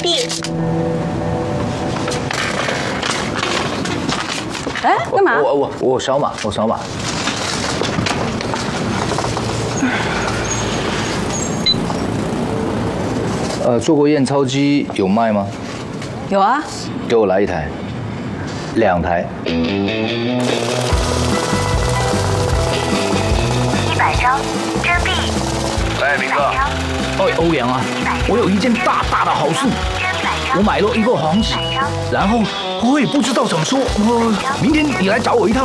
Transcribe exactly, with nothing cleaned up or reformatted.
毕。 哎，干嘛？ 我我我扫码，我扫码。呃，做过验钞机有卖吗？ 有啊。 给我来一台，两台。 一百张真币。 哎，明哥。哎，欧阳啊，我有一件大大的好事，我买了一个房子，然后我也不知道怎么说，我明天你来找我一趟。